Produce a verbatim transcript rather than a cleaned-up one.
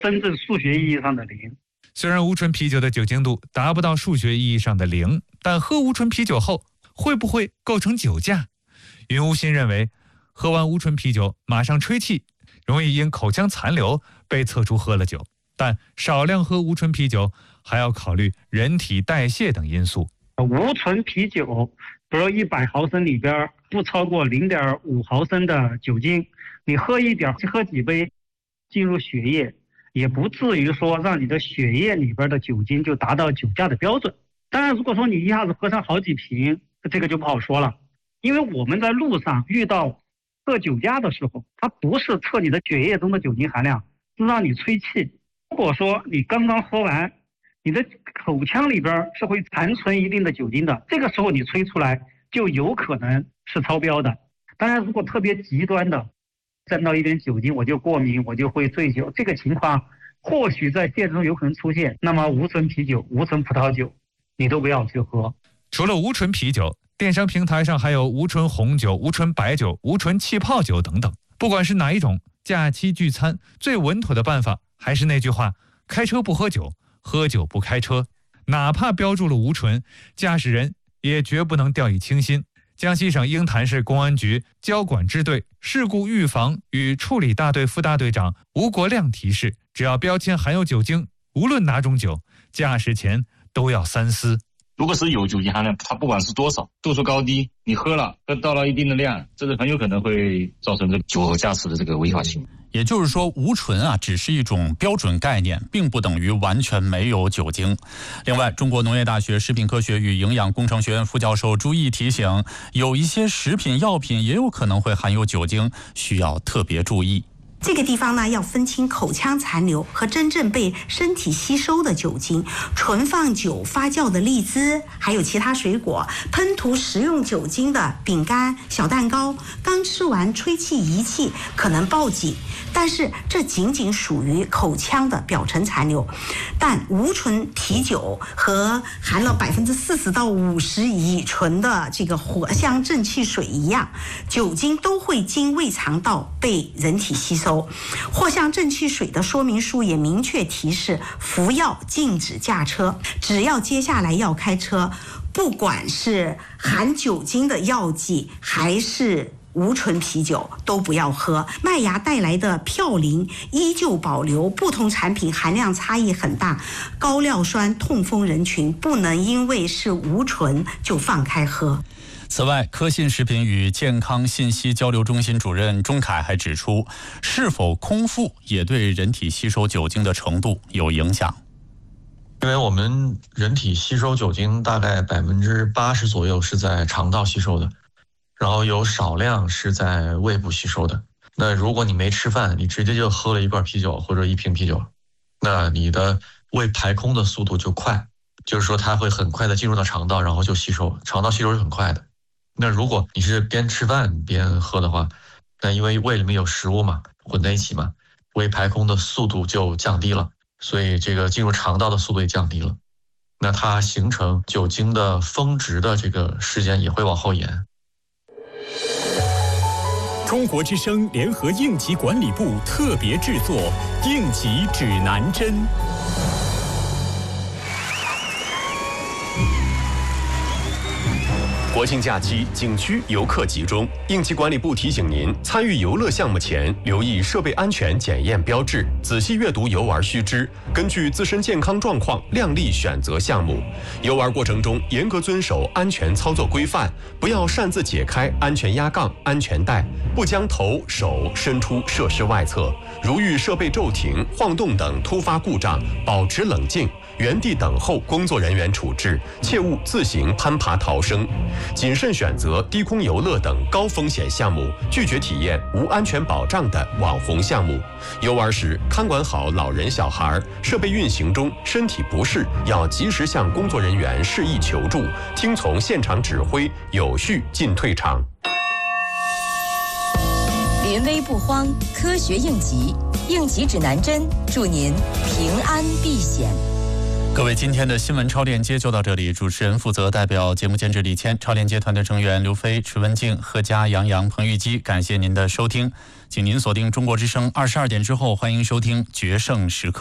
真正数学意义上的零。 虽然无醇啤酒的酒精度达不到数学意义上的零，但喝无醇啤酒后会不会构成酒驾？云无心认为，喝完无醇啤酒马上吹气，容易因口腔残留被测出喝了酒，但少量喝无醇啤酒还要考虑人体代谢等因素。 无醇啤酒比如一百毫升里边不超过 零点五毫升的酒精，你喝一点喝几杯进入血液，也不至于说让你的血液里边的酒精就达到酒驾的标准。当然如果说你一下子喝上好几瓶，这个就不好说了。因为我们在路上遇到测酒驾的时候，它不是测你的血液中的酒精含量，是让你吹气。如果说你刚刚喝完，你的口腔里边是会残存一定的酒精的，这个时候你吹出来就有可能是超标的。当然如果特别极端的沾到一点酒精我就过敏，我就会醉酒，这个情况或许在现实中有可能出现，那么无醇啤酒、无醇葡萄酒你都不要去喝。 除了无醇啤酒，电商平台上还有无醇红酒、无醇白酒、无醇气泡酒等等。不管是哪一种，假期聚餐最稳妥的办法还是那句话，开车不喝酒，喝酒不开车。哪怕标注了无醇，驾驶人也绝不能掉以轻心。江西省鹰潭市公安局交管支队事故预防与处理大队副大队长吴国亮提示，只要标签含有酒精，无论哪种酒，驾驶前都要三思。 如果是有酒精含量，它不管是多少，度数高低，你喝了，喝到了一定的量，这是很有可能会造成这个酒后驾驶的这个违法行为。 也就是说，无醇啊只是一种标准概念，并不等于完全没有酒精。另外，中国农业大学食品科学与营养工程学院副教授朱毅提醒，有一些食品药品也有可能会含有酒精，需要特别注意。 这个地方呢，要分清口腔残留和真正被身体吸收的酒精。存放久发酵的荔枝，还有其他水果，喷涂食用酒精的饼干、小蛋糕，刚吃完吹气一气可能报警，但是这仅仅属于口腔的表层残留。但无醇啤酒和含了百分之四十到五十乙醇的这个藿香正气水一样，酒精都会经胃肠道被人体吸收。藿香正气水的说明书也明确提示，服药禁止驾车。只要接下来要开车，不管是含酒精的药剂还是无醇啤酒都不要喝。麦芽带来的嘌呤依旧保留，不同产品含量差异很大。高尿酸痛风人群不能因为是无醇就放开喝。 此外，科信食品与健康信息交流中心主任钟凯还指出，是否空腹也对人体吸收酒精的程度有影响。 因为我们人体吸收酒精大概百分之八十左右是在肠道吸收的，然后有少量是在胃部吸收的。那如果你没吃饭，你直接就喝了一罐啤酒或者一瓶啤酒，那你的胃排空的速度就快，就是说它会很快的进入到肠道，然后就吸收，肠道吸收是很快的。那如果你是边吃饭边喝的话，那因为胃里面有食物嘛，混在一起嘛，胃排空的速度就降低了，所以这个进入肠道的速度也降低了，那它形成酒精的峰值的这个时间也会往后延。 中国之声联合应急管理部特别制作《应急指南针》。 国庆假期景区游客集中，应急管理部提醒您，参与游乐项目前留意设备安全检验标志，仔细阅读游玩须知，根据自身健康状况量力选择项目。游玩过程中严格遵守安全操作规范，不要擅自解开安全压杠、安全带，不将头手伸出设施外侧。如遇设备骤停、晃动等突发故障，保持冷静，原地等候工作人员处置，切勿自行攀爬逃生。谨慎选择低空游乐等高风险项目，拒绝体验无安全保障的网红项目。游玩时看管好老人小孩，设备运行中身体不适要及时向工作人员示意求助，听从现场指挥，有序进退场。 临危不慌，科学应急，应急指南针，祝您平安避险。 各位，今天的新闻超链接就到这里。主持人负责，代表节目监制李谦，超链接团队成员刘飞、池文静、贺佳、杨洋、彭玉基，感谢您的收听，请您锁定中国之声二十二点之后，欢迎收听决胜时刻。